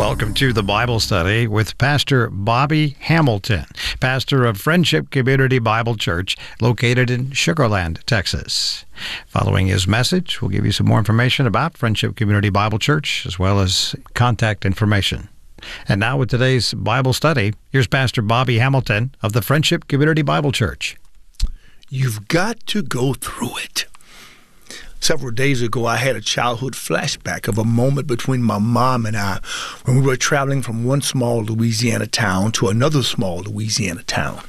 Welcome to the Bible Study with Pastor Bobby Hamilton, pastor of Friendship Community Bible Church located in Sugar Land, Texas. Following his message, we'll give you some more information about Friendship Community Bible Church as well as contact information. And now with today's Bible study, here's Pastor Bobby Hamilton of the Friendship Community Bible Church. You've got to go through it. Several days ago, I had a childhood flashback of a moment between my mom and I when we were traveling from one small Louisiana town to another small Louisiana town.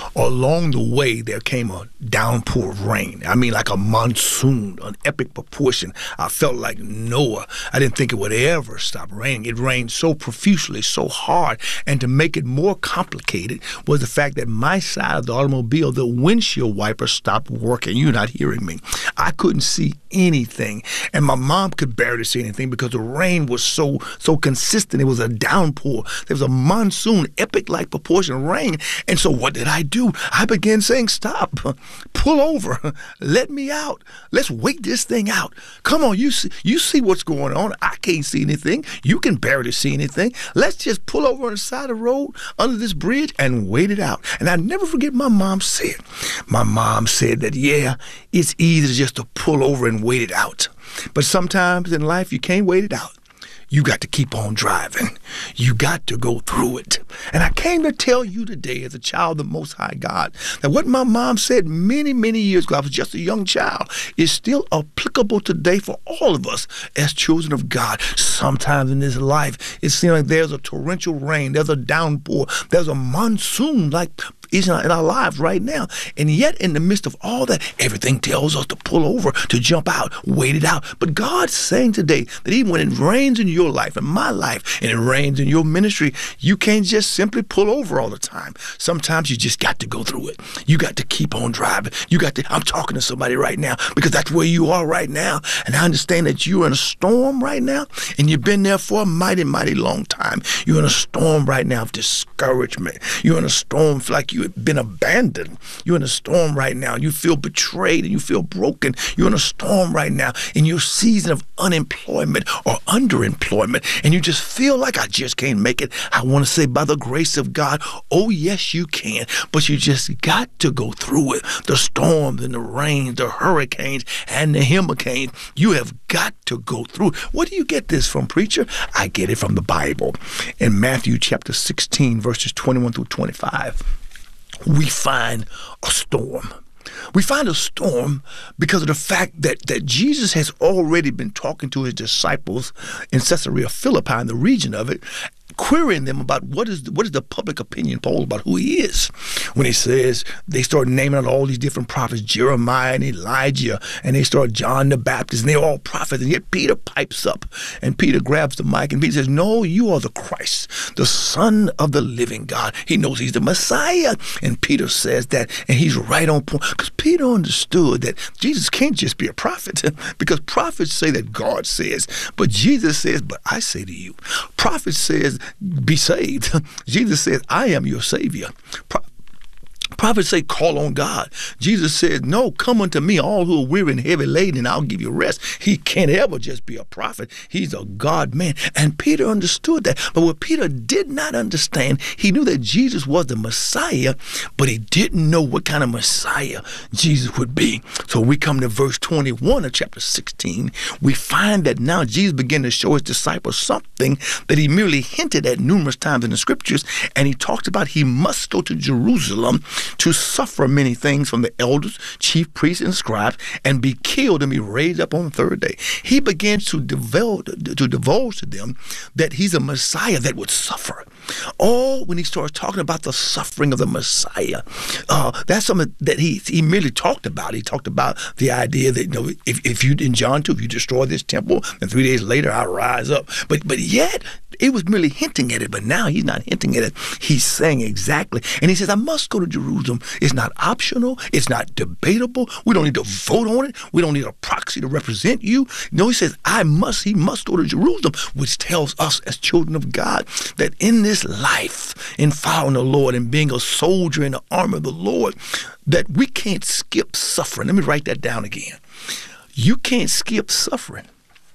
Along the way, there came a downpour of rain. I mean, like a monsoon, an epic proportion. I felt like Noah. I didn't think it would ever stop raining. It rained so profusely, so hard. And to make it more complicated was the fact that my side of the automobile, the windshield wiper stopped working. You're not hearing me. I couldn't see anything. And my mom could barely see anything because the rain was so consistent. It was a downpour. There was a monsoon, epic-like proportion of rain. And so what did I do? I began saying, stop, pull over, let me out. Let's wait this thing out. Come on, you see what's going on. I can't see anything. You can barely see anything. Let's just pull over on the side of the road under this bridge and wait it out. And I never forget my mom said. My mom said that, yeah, it's easy just to pull over and wait it out. But sometimes in life, you can't wait it out. You got to keep on driving. You got to go through it. And I came to tell you today, as a child of the Most High God, that what my mom said many, many years ago, I was just a young child, is still applicable today for all of us as children of God. Sometimes in this life, it seems like there's a torrential rain, there's a downpour, there's a monsoon like is in our lives right now. And yet, in the midst of all that, everything tells us to pull over, to jump out, wait it out. But God's saying today that even when it rains in your life, in my life, and it rains in your ministry, you can't just simply pull over all the time. Sometimes you just got to go through it. You got to keep on driving. I'm talking to somebody right now because that's where you are right now. And I understand that you're in a storm right now, and you've been there for a mighty, mighty long time. You're in a storm right now of discouragement. You're in a storm like you've been abandoned. You're in a storm right now. You feel betrayed and you feel broken. You're in a storm right now in your season of unemployment or underemployment, and you just feel like I just can't make it. I want to say, by the grace of God, oh yes you can, but you just got to go through it. The storms and the rains, the hurricanes and the hurricanes, you have got to go through. Where do you get this from, preacher? I get it from the Bible. In Matthew chapter 16, verses 21 through 25, we find a storm. We find a storm because of the fact that Jesus has already been talking to his disciples in Caesarea Philippi, in the region of it, querying them about what is the public opinion poll about who he is. When he says, they start naming out all these different prophets, Jeremiah and Elijah, and they start John the Baptist, and they're all prophets, and yet Peter pipes up, and Peter grabs the mic, and Peter says, no, you are the Christ, the Son of the living God. He knows he's the Messiah, and Peter says that, and he's right on point, because Peter understood that Jesus can't just be a prophet, because prophets say that God says, but Jesus says, but I say to you. Prophet says, be saved. Jesus says, I am your Savior. Prophets say, call on God. Jesus said, no, come unto me, all who are weary and heavy laden, and I'll give you rest. He can't ever just be a prophet. He's a God man. And Peter understood that. But what Peter did not understand, he knew that Jesus was the Messiah, but he didn't know what kind of Messiah Jesus would be. So we come to verse 21 of chapter 16. We find that now Jesus began to show his disciples something that he merely hinted at numerous times in the scriptures. And he talks about he must go to Jerusalem to suffer many things from the elders, chief priests, and scribes, and be killed and be raised up on the third day. He begins to divulge to them that he's a Messiah that would suffer. Oh, when he starts talking about the suffering of the Messiah, that's something that he merely talked about. He talked about the idea that, if you, in John 2, if you destroy this temple, and 3 days later I'll rise up. But yet, it was merely hinting at it, but now he's not hinting at it. He's saying exactly. And he says, I must go to Jerusalem. It's not optional. It's not debatable. We don't need to vote on it. We don't need a proxy to represent you. No, he says, he must go to Jerusalem, which tells us as children of God that in this life, in following the Lord and being a soldier in the army of the Lord, that we can't skip suffering. Let me write that down again. You can't skip suffering.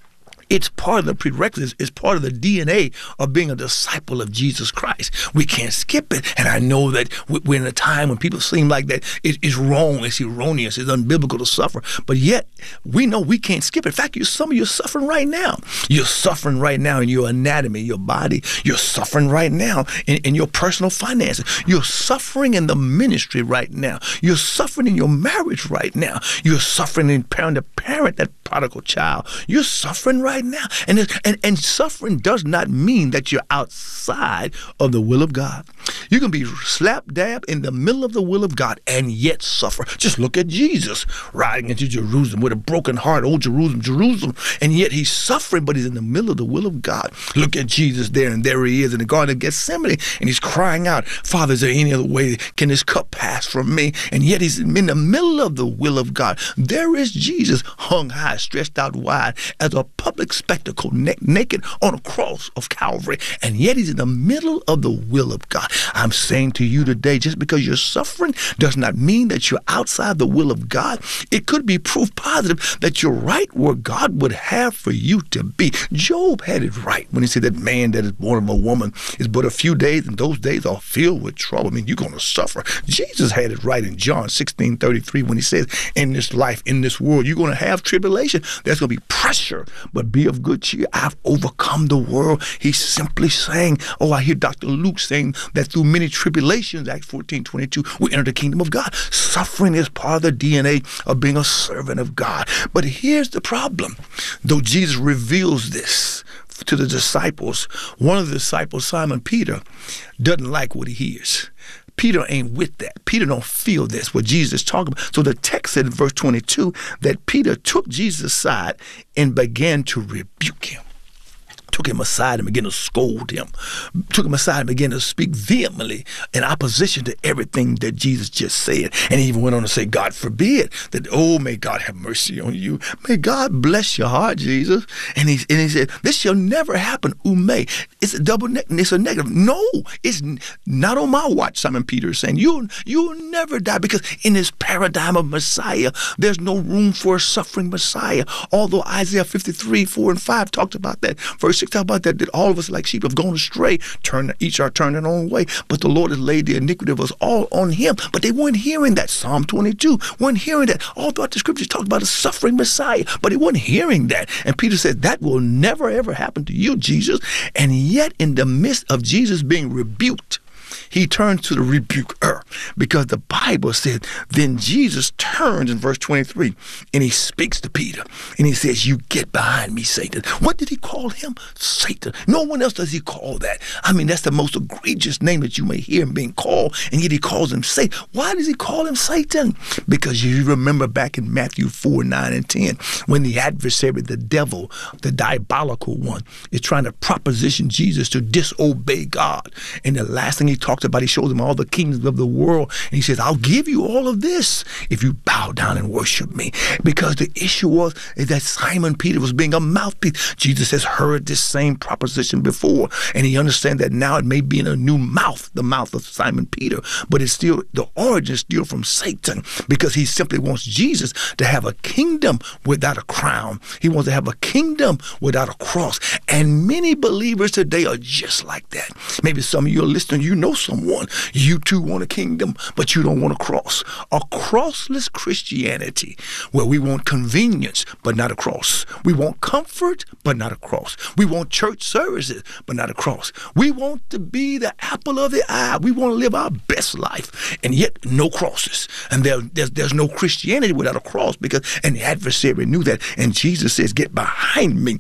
It's part of the prerequisites. It's part of the DNA of being a disciple of Jesus Christ. We can't skip it. And I know that we're in a time when people seem like that it's wrong, it's erroneous, it's unbiblical to suffer. But yet, we know we can't skip it. In fact, some of you are suffering right now. You're suffering right now in your anatomy, your body. You're suffering right now in your personal finances. You're suffering in the ministry right now. You're suffering in your marriage right now. You're suffering in parent to parent that prodigal child. You're suffering right now. And suffering does not mean that you're outside of the will of God. You can be slap dab in the middle of the will of God and yet suffer. Just look at Jesus riding into Jerusalem with a broken heart. Oh, Jerusalem, Jerusalem. And yet he's suffering, but he's in the middle of the will of God. Look at Jesus there, and there he is in the Garden of Gethsemane, and he's crying out, Father, is there any other way? Can this cup pass from me? And yet he's in the middle of the will of God. There is Jesus hung high, stretched out wide as a public spectacle, naked on a cross of Calvary. And yet he's in the middle of the will of God. I'm saying to you today, just because you're suffering does not mean that you're outside the will of God. It could be proof positive that you're right where God would have for you to be. Job had it right when he said that man that is born of a woman is but a few days, and those days are filled with trouble. I mean, you're going to suffer. Jesus had it right in John 16:33 when he says, in this life, in this world, you're going to have tribulation. There's going to be pressure, but be of good cheer. I've overcome the world. He's simply saying, I hear Dr. Luke saying that through many tribulations, Acts 14:22, we enter the kingdom of God. Suffering is part of the DNA of being a servant of God. But here's the problem. Though Jesus reveals this to the disciples, one of the disciples, Simon Peter, doesn't like what he hears. Peter ain't with that. Peter don't feel this, what Jesus is talking about. So the text said in verse 22 that Peter took Jesus aside and began to rebuke him. Took him aside and began to scold him. Took him aside and began to speak vehemently in opposition to everything that Jesus just said. And he even went on to say, God forbid that, may God have mercy on you. May God bless your heart, Jesus. And he said, this shall never happen, Ume. It's a it's a negative. No, it's not on my watch, Simon Peter is saying. You'll never die, because in this paradigm of Messiah, there's no room for a suffering Messiah. Although Isaiah 53:4-5 talked about that. Verse 6 talked about that all of us like sheep have gone astray, each are turned their own way. But the Lord has laid the iniquity of us all on him. But they weren't hearing that. Psalm 22 weren't hearing that. All throughout the scriptures talked about a suffering Messiah, but he wasn't hearing that. And Peter said, that will never, ever happen to you, Jesus. And yet in the midst of Jesus being rebuked, he turns to the rebuker, because the Bible said, then Jesus turns in verse 23 and he speaks to Peter and he says, you get behind me, Satan. What did he call him? Satan. No one else does he call that. I mean, that's the most egregious name that you may hear him being called, and yet he calls him Satan. Why does he call him Satan? Because you remember back in Matthew 4:9-10, when the adversary, the devil, the diabolical one, is trying to proposition Jesus to disobey God. And the last thing he talks about, he shows him all the kingdoms of the world, and he says, I'll give you all of this if you bow down and worship me. Because the issue is that Simon Peter was being a mouthpiece. Jesus has heard this same proposition before, and he understands that now it may be in a new mouth, the mouth of Simon Peter, but it's still, the origin is still from Satan, because he simply wants Jesus to have a kingdom without a crown. He wants to have a kingdom without a cross. And many believers today are just like that. Maybe some of you are listening, you know someone, you too want a kingdom, but you don't want a cross. A crossless Christianity, where we want convenience, but not a cross. We want comfort, but not a cross. We want church services, but not a cross. We want to be the apple of the eye. We want to live our best life, and yet no crosses. And there's no Christianity without a cross, because an adversary knew that. And Jesus says, get behind me,